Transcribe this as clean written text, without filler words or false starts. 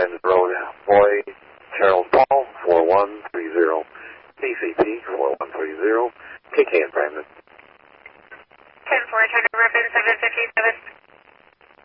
Brandon Road, Boy, Charles Paul, 4130. PCP, 4130. KK and Brandon. 10-4, China Ribbon 757.